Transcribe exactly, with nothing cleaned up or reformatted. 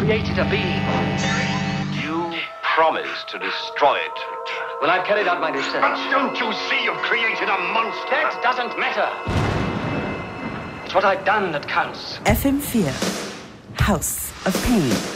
created a being. You promised to destroy it. Well, I've carried out my research. But don't you see you've created a monster? That doesn't matter. It's what I've done that counts. F M vier, House of Pain.